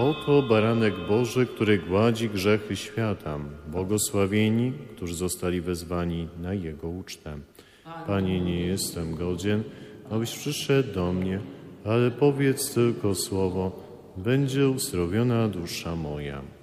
Oto baranek Boży, który gładzi grzechy świata. Błogosławieni, którzy zostali wezwani na Jego ucztę. Panie, nie jestem godzien, abyś przyszedł do mnie, ale powiedz tylko słowo, będzie uzdrowiona dusza moja.